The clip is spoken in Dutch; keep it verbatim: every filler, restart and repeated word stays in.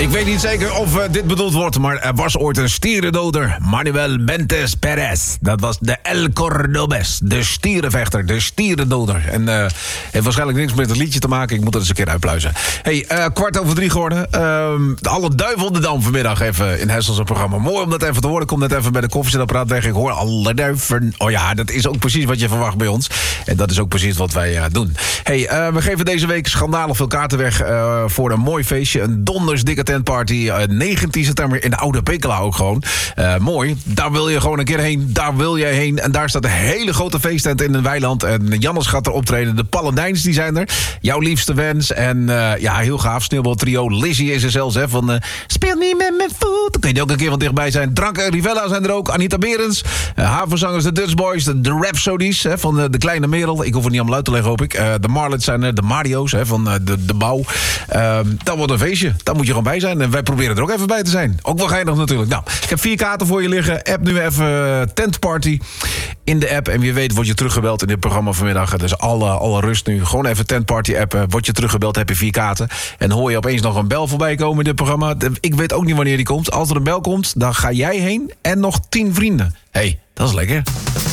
Ik weet niet zeker of uh, dit bedoeld wordt, maar er was ooit een stierendoder. Manuel Bentes Perez. Dat was de El Cordobés. De stierenvechter, de stierendoder. En uh, heeft waarschijnlijk niks met het liedje te maken. Ik moet het eens een keer uitpluizen. Hey, uh, kwart over drie geworden. Uh, alle duivel de dam vanmiddag even in Hessels programma. Mooi om dat even te horen. Ik kom net even bij de koffiezetapparaat weg. Ik hoor alle duiven. Oh ja, dat is ook precies wat je verwacht bij ons. En dat is ook precies wat wij uh, doen. Hey, uh, we geven deze week schandalig veel kaarten weg uh, voor een mooi feestje. Een donders dikke tentparty. Uh, negentien september in de Oude Pekela ook gewoon. Uh, mooi. Daar wil je gewoon een keer heen. Daar wil jij heen. En daar staat een hele grote feesttent in een weiland. En Jannes gaat er optreden. De Palendijns die zijn er. Jouw liefste wens. En uh, ja, heel gaaf. Sneeuwbaltrio. Lizzie is er zelfs. Hè, van uh, speel niet met mijn voet. Dan kun je ook een keer van dichtbij zijn. Drank en Rivella zijn er ook. Anita Berends. Uh, havenzangers, de Dutch Boys. De, de Rhapsodies hè, van uh, de Kleine Merel. Ik hoef het niet allemaal uit te leggen, hoop ik. Uh, de Marlets zijn er. De Mario's hè, van uh, de, de Bouw. Uh, dat wordt een feestje. Daar moet je gewoon bij zijn. En wij proberen er ook even bij te zijn. Ook wel geinig natuurlijk. Nou, ik heb vier kaarten voor je liggen. App nu even uh, Tentparty in de app. En wie weet word je teruggebeld in dit programma vanmiddag. Dus alle, alle rust nu. Gewoon even Tentparty appen. Word je teruggebeld, heb je vier kaarten. En hoor je opeens nog een bel voorbij komen in dit programma. Ik weet ook niet wanneer die komt. Als er een bel komt, dan ga jij heen en nog tien vrienden. Hé, hey, dat is lekker.